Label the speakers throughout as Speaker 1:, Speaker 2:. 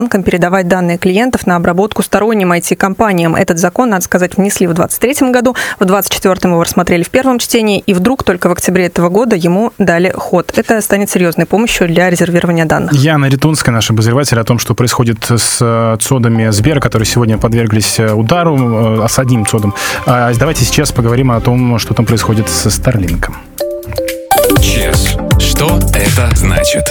Speaker 1: передавать данные клиентов на обработку сторонним IT-компаниям. Этот закон, надо сказать, внесли в 2023 году, в 2024 его рассмотрели в первом чтении, и вдруг только в октябре этого года ему дали ход. Это станет серьезной помощью для резервирования данных.
Speaker 2: Яна Ритунская, наш обозреватель, о том, что происходит с ЦОДами Сбера, которые сегодня подверглись удару, с одним ЦОДом. Давайте сейчас поговорим о том, что там происходит со Starlink.
Speaker 3: ЧЕС. Что это значит?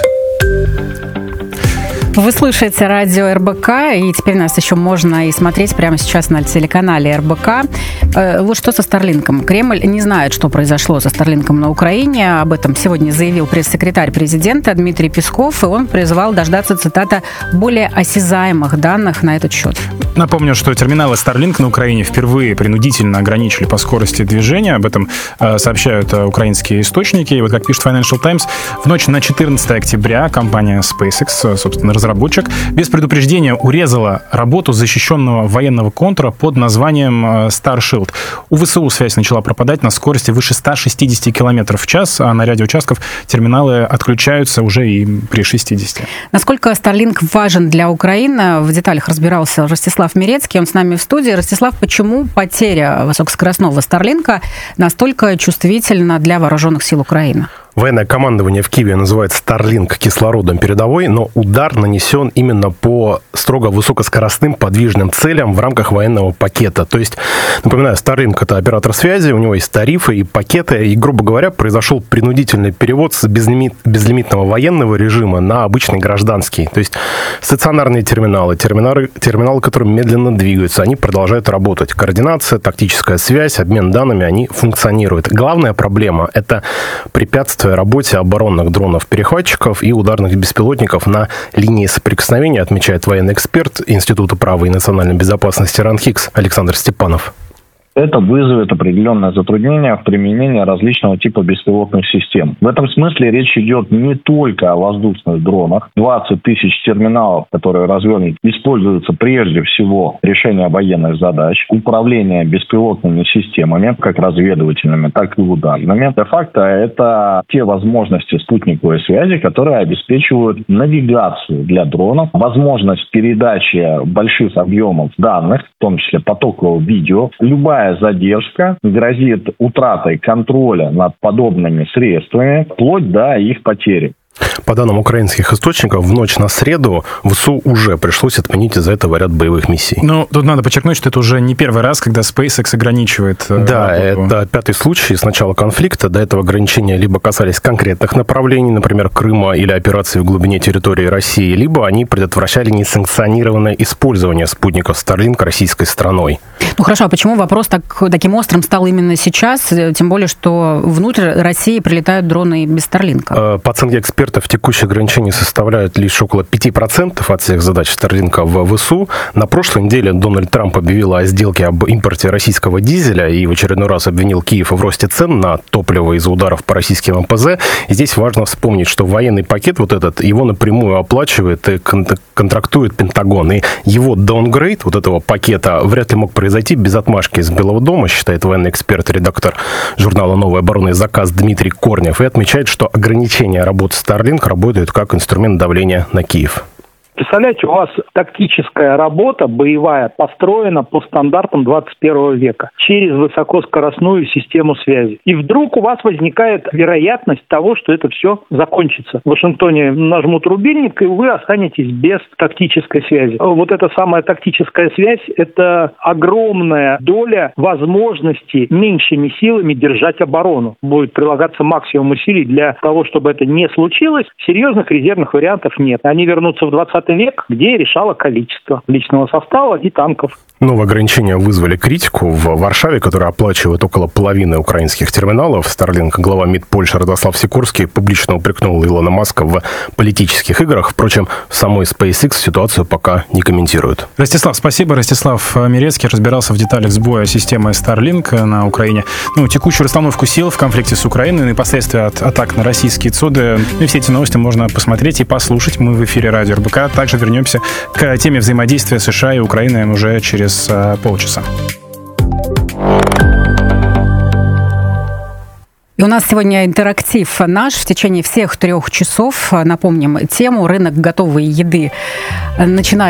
Speaker 4: Вы слушаете радио РБК, и теперь нас еще можно и смотреть прямо сейчас на телеканале РБК. Вот что со Starlink. Кремль не знает, что произошло со Starlink на Украине. Об этом сегодня заявил пресс-секретарь президента Дмитрий Песков, и он призвал дождаться, цитата, более осязаемых данных на этот счет.
Speaker 2: Напомню, что терминалы Starlink на Украине впервые принудительно ограничили по скорости движения. Об этом сообщают украинские источники. И вот, как пишет Financial Times, в ночь на 14 октября компания SpaceX, собственно, разработчик, без предупреждения урезала работу защищенного военного контура под названием Starshield. У ВСУ связь начала пропадать на скорости выше 160 км в час, а на ряде участков терминалы отключаются уже и при 60.
Speaker 4: Насколько Starlink важен для Украины, в деталях разбирался Ростислав Мирецкий, он с нами в студии. Ростислав, почему потеря высокоскоростного Starlink настолько чувствительна для вооруженных сил Украины?
Speaker 5: Военное командование в Киеве называет Starlink кислородом передовой, но удар нанесен именно по строго высокоскоростным подвижным целям в рамках военного пакета. То есть, напоминаю, Starlink — это оператор связи, у него есть тарифы и пакеты, и, грубо говоря, произошел принудительный перевод с безлимитного военного режима на обычный гражданский. То есть стационарные терминалы, которые медленно двигаются, они продолжают работать. Координация, тактическая связь, обмен данными, они функционируют. Главная проблема — это препятствие работе оборонных дронов-перехватчиков и ударных беспилотников на линии соприкосновения, отмечает военный эксперт Института права и национальной безопасности РАНХИКС Александр Степанов.
Speaker 6: Это вызовет определенное затруднение в применении различного типа беспилотных систем. В этом смысле речь идет не только о воздушных дронах. 20 тысяч терминалов, которые развернуты, используются прежде всего в решении военных задач, управление беспилотными системами, как разведывательными, так и ударными. Де-факто это те возможности спутниковой связи, которые обеспечивают навигацию для дронов, возможность передачи больших объемов данных, в том числе потокового видео. Любая задержка грозит утратой контроля над подобными средствами, вплоть до их потери.
Speaker 5: По данным украинских источников, в ночь на среду ВСУ уже пришлось отменить из-за этого ряд боевых миссий.
Speaker 2: Ну, тут надо подчеркнуть, что это уже не первый раз, когда SpaceX ограничивает
Speaker 5: Да,
Speaker 2: работу.
Speaker 5: это пятый случай с начала конфликта. До этого ограничения либо касались конкретных направлений, например, Крыма или операций в глубине территории России, либо они предотвращали несанкционированное использование спутников Starlink российской страной.
Speaker 4: Ну хорошо, а почему вопрос таким острым стал именно сейчас? Тем более, что внутрь России прилетают дроны без Starlink.
Speaker 5: По оценке экспертов, текущие ограничения составляют лишь около 5% от всех задач Starlink в ВСУ. На прошлой неделе Дональд Трамп объявил о сделке об импорте российского дизеля и в очередной раз обвинил Киев в росте цен на топливо из-за ударов по российским МПЗ. И здесь важно вспомнить, что военный пакет вот этот, его напрямую оплачивает и контрактует Пентагон. И его даунгрейд вот этого пакета вряд ли мог произойти без отмашки из Белого дома, считает военный эксперт и редактор журнала «Новый оборонный заказ» Дмитрий Корнев, и отмечает, что ограничения работы Starlink работают как инструмент давления на Киев.
Speaker 7: Представляете, у вас тактическая работа боевая построена по стандартам 21 века через высокоскоростную систему связи. И вдруг у вас возникает вероятность того, что это все закончится. В Вашингтоне нажмут рубильник, и вы останетесь без тактической связи. Вот эта самая тактическая связь – это огромная доля возможности меньшими силами держать оборону. Будет прилагаться максимум усилий для того, чтобы это не случилось. Серьезных резервных вариантов нет. Они вернутся в 20 век, где решало количество личного состава и танков.
Speaker 5: Новые ограничения вызвали критику в Варшаве, которая оплачивает около половины украинских терминалов. Starlink глава МИД Польши Радослав Сикорский публично упрекнул Илона Маска в политических играх. Впрочем, в самой SpaceX ситуацию пока не комментируют.
Speaker 2: Ростислав, спасибо. Ростислав Мирецкий разбирался в деталях сбоя системы Starlink на Украине. Текущую расстановку сил в конфликте с Украиной и последствия от атак на российские ЦОДы. И все эти новости можно посмотреть и послушать. Мы в эфире радио РБК. Также вернемся к теме взаимодействия США и Украины уже через полчаса.
Speaker 4: И у нас сегодня интерактив наш в течение всех 3 часов. Напомним тему: рынок готовой еды начинает